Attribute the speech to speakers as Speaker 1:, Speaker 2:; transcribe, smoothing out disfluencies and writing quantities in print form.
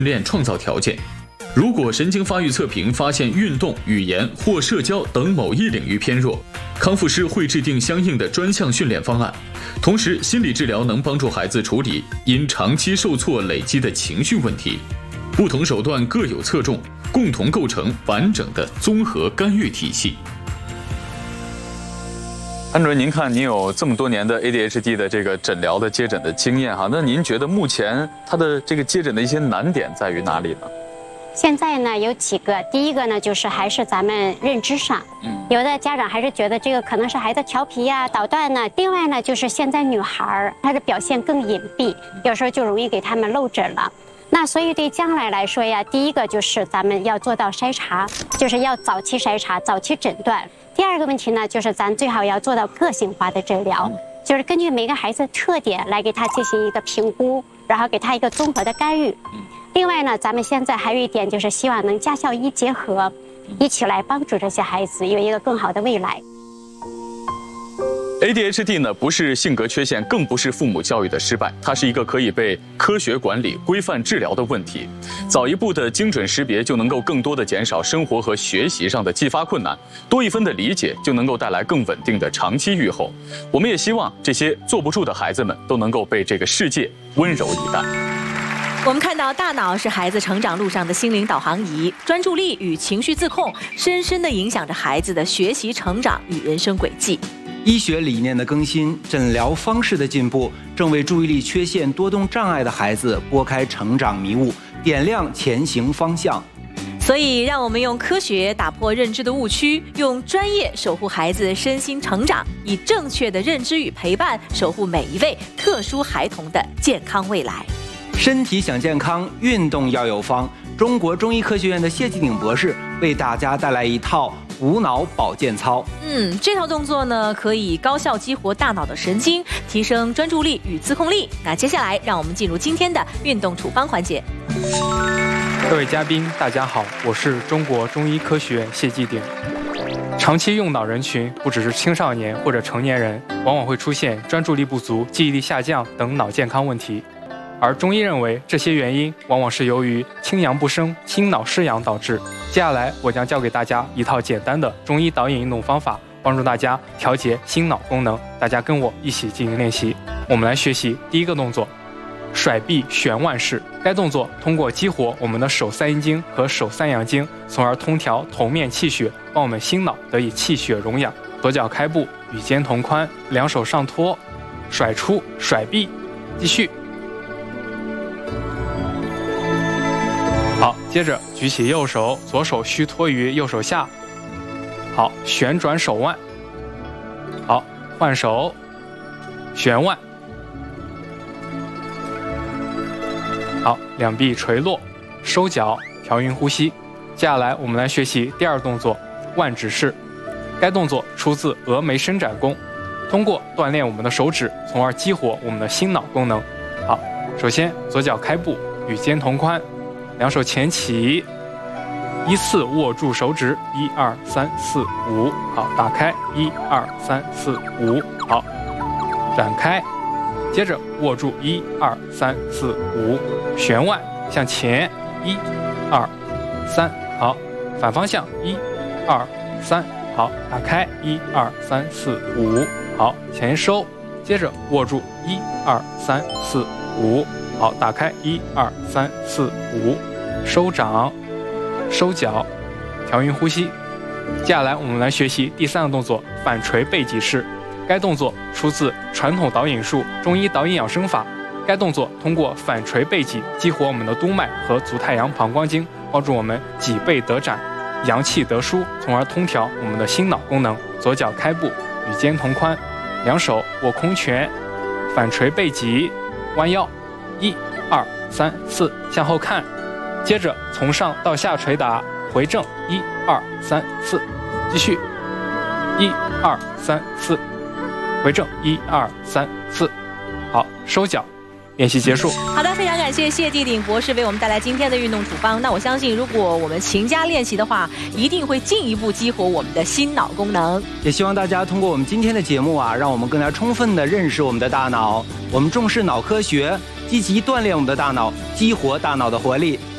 Speaker 1: 练创造条件。如果神经发育测评发现运动、语言或社交等某一领域偏弱，康复师会制定相应的专项训练方案。同时，心理治疗能帮助孩子处理因长期受挫累积的情绪问题。不同手段各有侧重，共同构成完整的综合干预体系。安主任，您看您有这么多年的 ADHD 的这个诊疗的接诊的经验哈，那您觉得目前它的这个接诊的一些难点在于哪里呢？
Speaker 2: 现在呢有几个，第一个呢就是还是咱们认知上，有的家长还是觉得这个可能是孩子调皮呀、捣蛋呢。另外呢就是现在女孩她的表现更隐蔽，有时候就容易给他们漏诊了。那所以对将来来说呀，第一个就是咱们要做到筛查，就是要早期筛查、早期诊断。第二个问题呢，就是咱最好要做到个性化的治疗，就是根据每个孩子的特点来给他进行一个评估，然后给他一个综合的干预。另外呢，咱们现在还有一点就是希望能家校医结合，一起来帮助这些孩子有一个更好的未来。
Speaker 1: ADHD 呢，不是性格缺陷，更不是父母教育的失败，它是一个可以被科学管理、规范治疗的问题。早一步的精准识别，就能够更多的减少生活和学习上的继发困难；多一分的理解，就能够带来更稳定的长期预后。我们也希望这些坐不住的孩子们，都能够被这个世界温柔以待。
Speaker 3: 我们看到，大脑是孩子成长路上的心灵导航仪，专注力与情绪自控，深深地影响着孩子的学习成长与人生轨迹。
Speaker 4: 医学理念的更新，诊疗方式的进步，正为注意力缺陷多动障碍的孩子拨开成长迷雾，点亮前行方向。
Speaker 3: 所以，让我们用科学打破认知的误区，用专业守护孩子身心成长，以正确的认知与陪伴，守护每一位特殊孩童的健康未来。
Speaker 4: 身体想健康，运动要有方。中国中医科学院的谢继鼎博士为大家带来一套无脑保健操。
Speaker 3: 这套动作呢，可以高效激活大脑的神经，提升专注力与自控力。那接下来，让我们进入今天的运动处方环节。
Speaker 5: 各位嘉宾，大家好，我是中国中医科学院谢继鼎。长期用脑人群不只是青少年或者成年人，往往会出现专注力不足、记忆力下降等脑健康问题。而中医认为，这些原因往往是由于清阳不升、心脑失养导致。接下来，我将教给大家一套简单的中医导引运动方法，帮助大家调节心脑功能。大家跟我一起进行练习。我们来学习第一个动作，甩臂旋腕式。该动作通过激活我们的手三阴经和手三阳经，从而通调头面气血，帮我们心脑得以气血荣养。左脚开步，与肩同宽，两手上托，甩出甩臂，继续。好，接着举起右手，左手虚托于右手下。好，旋转手腕。好，换手，旋腕。好，两臂垂落，收脚，调匀呼吸。接下来我们来学习第二动作，腕指式。该动作出自峨眉伸展功，通过锻炼我们的手指，从而激活我们的心脑功能。好，首先左脚开步，与肩同宽。两手前起，依次握住手指，1、2、3、4、5，好，打开，1、2、3、4、5，好，展开，接着握住1、2、3、4、5，旋腕向前，1、2、3，好，反方向1、2、3，好，打开，1、2、3、4、5，好，前收，接着握住1、2、3、4、5，好，打开1、2、3、4、5。收掌，收脚，调匀呼吸。接下来我们来学习第三个动作，反捶背脊式。该动作出自传统导引术中医导引养生法。该动作通过反捶背脊，激活我们的督脉和足太阳膀胱经，帮助我们脊背得展，阳气得舒，从而通调我们的心脑功能。左脚开步，与肩同宽，两手握空拳，反捶背脊，弯腰，1、2、3、4，向后看。接着从上到下捶打，回正，1、2、3、4，继续，1、2、3、4，回正，1、2、3、4，好，收脚。练习结束。
Speaker 3: 好的，非常感谢谢继鼎博士为我们带来今天的运动处方。那我相信，如果我们勤加练习的话，一定会进一步激活我们的心脑功能。
Speaker 4: 也希望大家通过我们今天的节目啊，让我们更加充分地认识我们的大脑。我们重视脑科学，积极锻炼我们的大脑，激活大脑的活力。